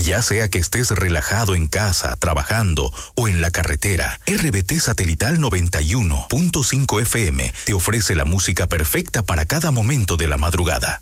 Ya sea que estés relajado en casa, trabajando o en la carretera, RBT Satelital 91.5 FM te ofrece la música perfecta para cada momento de la madrugada.